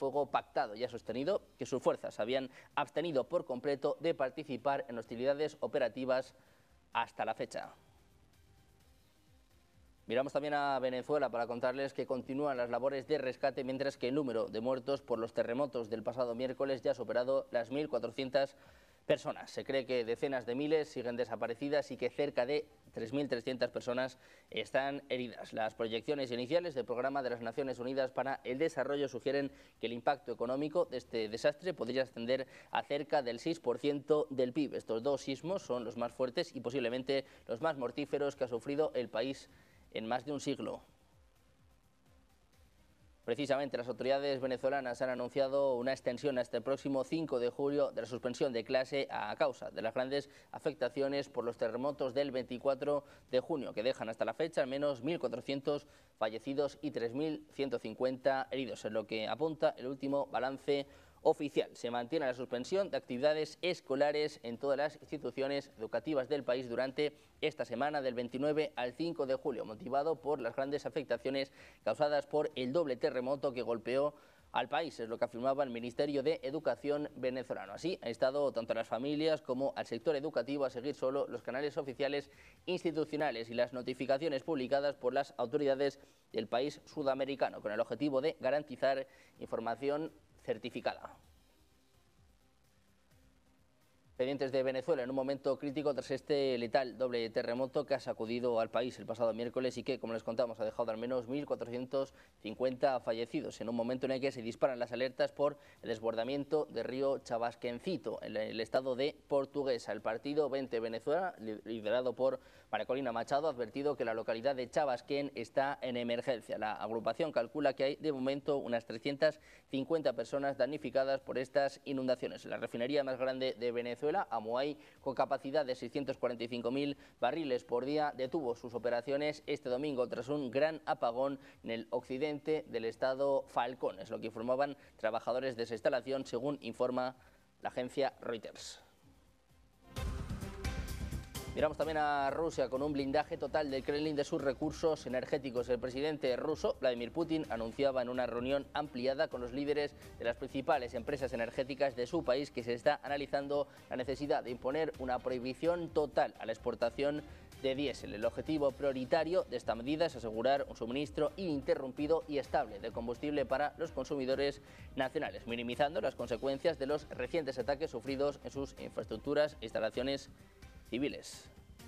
fuego pactado y ha sostenido que sus fuerzas habían abstenido por completo de participar en hostilidades operativas hasta la fecha. Miramos también a Venezuela para contarles que continúan las labores de rescate, mientras que el número de muertos por los terremotos del pasado miércoles ya ha superado las 1.400 personas. Se cree que decenas de miles siguen desaparecidas y que cerca de 3.300 personas están heridas. Las proyecciones iniciales del Programa de las Naciones Unidas para el Desarrollo sugieren que el impacto económico de este desastre podría ascender a cerca del 6% del PIB. Estos dos sismos son los más fuertes y posiblemente los más mortíferos que ha sufrido el país en más de un siglo. Precisamente las autoridades venezolanas han anunciado una extensión hasta el próximo 5 de julio de la suspensión de clase a causa de las grandes afectaciones por los terremotos del 24 de junio, que dejan hasta la fecha al menos 1.400 fallecidos y 3.150 heridos, en lo que apunta el último balance oficial. Se mantiene la suspensión de actividades escolares en todas las instituciones educativas del país durante esta semana del 29 al 5 de julio, motivado por las grandes afectaciones causadas por el doble terremoto que golpeó al país, es lo que afirmaba el Ministerio de Educación venezolano. Así ha instado tanto a las familias como al sector educativo a seguir solo los canales oficiales institucionales y las notificaciones publicadas por las autoridades del país sudamericano, con el objetivo de garantizar información certificada. Pendientes de Venezuela en un momento crítico tras este letal doble terremoto que ha sacudido al país el pasado miércoles y que, como les contamos, ha dejado al menos 1.450 fallecidos, en un momento en el que se disparan las alertas por el desbordamiento del río Chabasquencito en el estado de Portuguesa. El partido 20 Venezuela, liderado por María Corina Machado, ha advertido que la localidad de Chabasquén está en emergencia. La agrupación calcula que hay de momento unas 350 personas damnificadas por estas inundaciones. La refinería más grande de Venezuela, Amoay, con capacidad de 645.000 barriles por día, detuvo sus operaciones este domingo tras un gran apagón en el occidente del estado Falcón. Es lo que informaban trabajadores de esa instalación, según informa la agencia Reuters. Miramos también a Rusia con un blindaje total del Kremlin de sus recursos energéticos. El presidente ruso, Vladimir Putin, anunciaba en una reunión ampliada con los líderes de las principales empresas energéticas de su país que se está analizando la necesidad de imponer una prohibición total a la exportación de diésel. El objetivo prioritario de esta medida es asegurar un suministro ininterrumpido y estable de combustible para los consumidores nacionales, minimizando las consecuencias de los recientes ataques sufridos en sus infraestructuras e instalaciones civiles.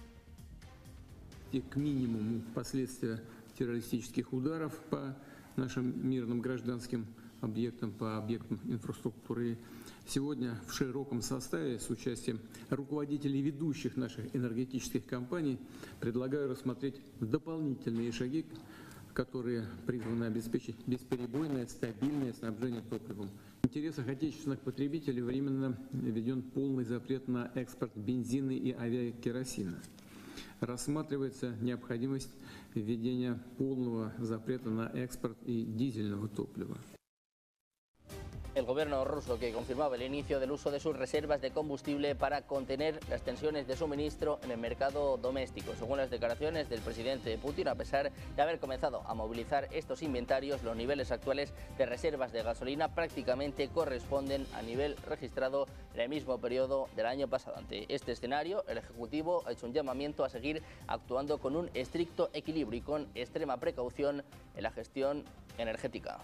К минимуму последствия террористических ударов по нашим мирным гражданским объектам, по объектам инфраструктуры. Сегодня в широком составе с участием руководителей ведущих наших энергетических компаний предлагаю рассмотреть дополнительные шаги, которые призваны обеспечить бесперебойное, стабильное снабжение топливом. В интересах отечественных потребителей временно введен полный запрет на экспорт бензина и авиакеросина. Рассматривается необходимость введения полного запрета на экспорт и дизельного топлива. El gobierno ruso, que confirmaba el inicio del uso de sus reservas de combustible para contener las tensiones de suministro en el mercado doméstico. Según las declaraciones del presidente Putin, a pesar de haber comenzado a movilizar estos inventarios, los niveles actuales de reservas de gasolina prácticamente corresponden al nivel registrado en el mismo periodo del año pasado. Ante este escenario, el Ejecutivo ha hecho un llamamiento a seguir actuando con un estricto equilibrio y con extrema precaución en la gestión energética.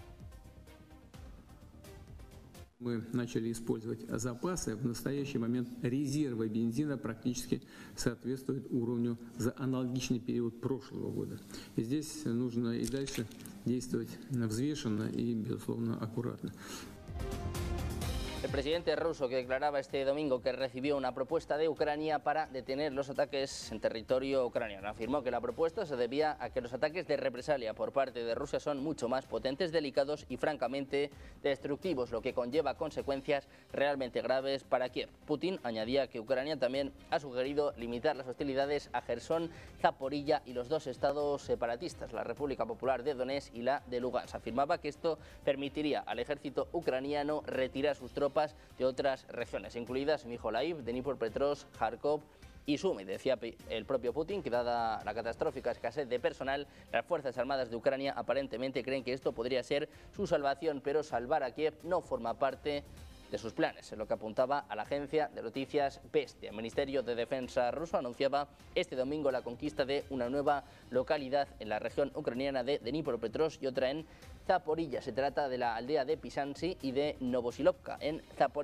Мы начали использовать запасы. В настоящий момент резервы бензина практически соответствуют уровню за аналогичный период прошлого года. И здесь нужно и дальше действовать взвешенно и, безусловно, аккуратно. El presidente ruso, que declaraba este domingo que recibió una propuesta de Ucrania para detener los ataques en territorio ucraniano, afirmó que la propuesta se debía a que los ataques de represalia por parte de Rusia son mucho más potentes, delicados y francamente destructivos, lo que conlleva consecuencias realmente graves para Kiev. Putin añadía que Ucrania también ha sugerido limitar las hostilidades a Jersón, Zaporilla y los dos estados separatistas, la República Popular de Donetsk y la de Lugansk. Afirmaba que esto permitiría al ejército ucraniano retirar sus tropas de otras regiones, incluidas Mykolaiv, Dnipropetrovsk, Kharkov Izumi. Decía el propio Putin que, dada la catastrófica escasez de personal, las Fuerzas Armadas de Ucrania aparentemente creen que esto podría ser su salvación, pero salvar a Kiev no forma parte de sus planes, en lo que apuntaba a la agencia de noticias Bestia. El Ministerio de Defensa ruso anunciaba este domingo la conquista de una nueva localidad en la región ucraniana de Dnipropetrovsk y otra en Zaporilla. Se trata de la aldea de Pisansi y de Novosilovka, en Zaporilla.